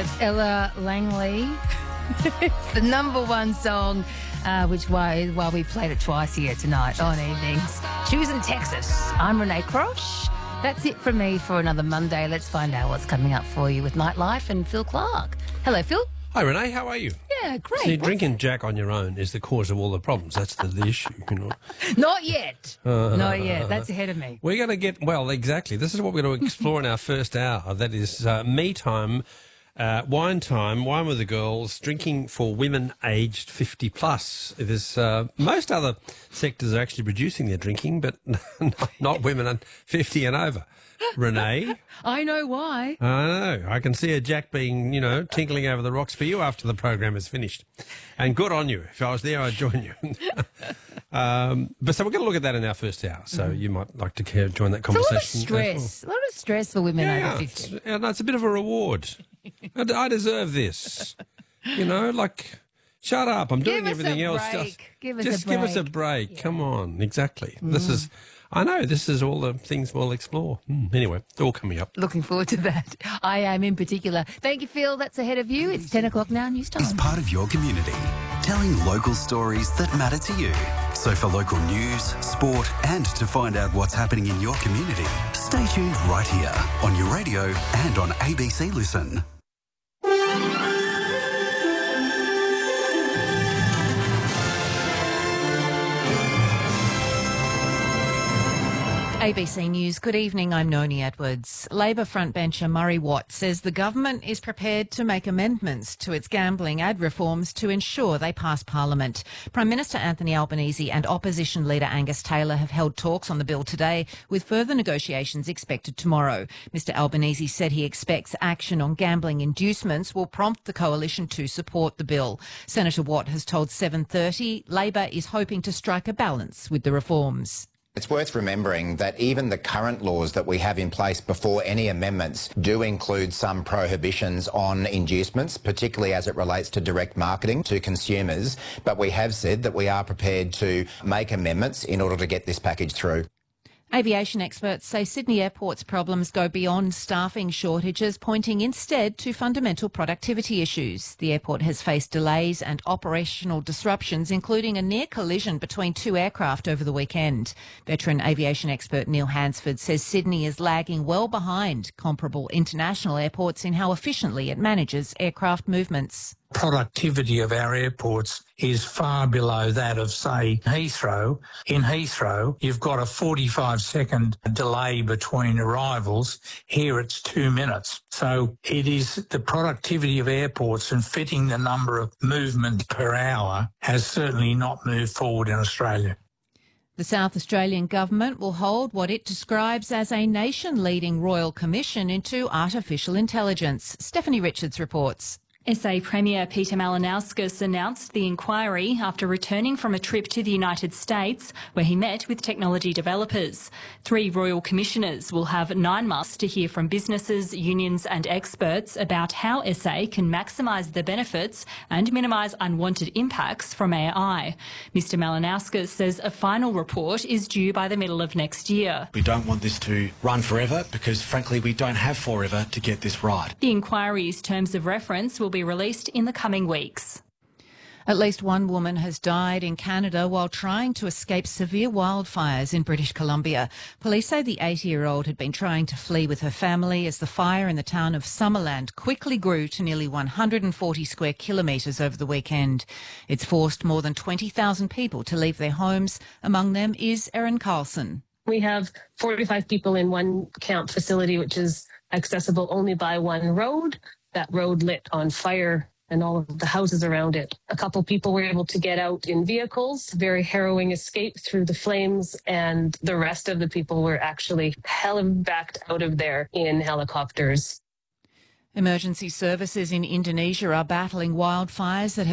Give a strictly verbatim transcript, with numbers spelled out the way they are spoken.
It's Ella Langley. It's the number one song, uh, which why while we've played it twice here tonight on evenings. Choosing Texas. I'm Renee Crosh. That's it from me for another Monday. Let's find out what's coming up for you with Nightlife and Phil Clark. Hello, Phil. Hi, Renee. How are you? Yeah, great. See, What's... drinking Jack on your own is the cause of all the problems. That's the, the issue, you know. Not yet. Uh, Not yet. That's ahead of me. We're going to get, well, exactly. This is what we're going to explore in our first hour. That is uh, me time, uh, wine time, wine with the girls, drinking for women aged fifty plus. There's, uh, most other sectors are actually reducing their drinking, but not women fifty and over. Renee? I know why. I know. I can see a Jack being, you know, tinkling over the rocks for you after the program is finished. And good on you. If I was there, I'd join you. um, but so we're going to look at that in our first hour. So mm. you might like to join that conversation. It's a lot of stress. Well. A lot of stress for women yeah, over fifty. It's, yeah, no, it's a bit of a reward. I, I deserve this. You know, like... Shut up! I'm doing give everything else. Just, give us just a break. give us a break. Yeah. Come on, exactly. Mm. This is, I know, this is all the things we'll explore. Mm. Anyway, it's all coming up. Looking forward to that. I am in particular. Thank you, Phil. That's ahead of you. It's ten o'clock now. News time. Is part of your community, telling local stories that matter to you. So for local news, sport, and to find out what's happening in your community, stay tuned right here on your radio and on A B C Listen. A B C News. Good evening, I'm Noni Edwards. Labor frontbencher Murray Watt says the government is prepared to make amendments to its gambling ad reforms to ensure they pass Parliament. Prime Minister Anthony Albanese and opposition leader Angus Taylor have held talks on the bill today, with further negotiations expected tomorrow. Mr Albanese said he expects action on gambling inducements will prompt the coalition to support the bill. Senator Watt has told seven thirty Labor is hoping to strike a balance with the reforms. It's worth remembering that even the current laws that we have in place before any amendments do include some prohibitions on inducements, particularly as it relates to direct marketing to consumers. But we have said that we are prepared to make amendments in order to get this package through. Aviation experts say Sydney Airport's problems go beyond staffing shortages, pointing instead to fundamental productivity issues. The airport has faced delays and operational disruptions, including a near collision between two aircraft over the weekend. Veteran aviation expert Neil Hansford says Sydney is lagging well behind comparable international airports in how efficiently it manages aircraft movements. Productivity of our airports is far below that of, say, Heathrow. In Heathrow, you've got a forty-five second delay between arrivals. Here it's two minutes. So it is the productivity of airports and fitting the number of movements per hour has certainly not moved forward in Australia. The South Australian government will hold what it describes as a nation-leading royal commission into artificial intelligence. Stephanie Richards reports. S A Premier Peter Malinauskas announced the inquiry after returning from a trip to the United States where he met with technology developers. Three royal commissioners will have nine months to hear from businesses, unions and experts about how S A can maximise the benefits and minimise unwanted impacts from A I. Mister Malinauskas says a final report is due by the middle of next year. We don't want this to run forever because, frankly, we don't have forever to get this right. The inquiry's terms of reference will be released in the coming weeks. At least one woman has died in Canada while trying to escape severe wildfires in British Columbia. Police say the eighty-year-old had been trying to flee with her family as the fire in the town of Summerland quickly grew to nearly one hundred forty square kilometres over the weekend. It's forced more than twenty thousand people to leave their homes. Among them is Erin Carlson. We have forty-five people in one camp facility, which is accessible only by one road. That road lit on fire and all of the houses around it. A couple people were able to get out in vehicles, very harrowing escape through the flames, and the rest of the people were actually helivacked out of there in helicopters. Emergency services in Indonesia are battling wildfires that have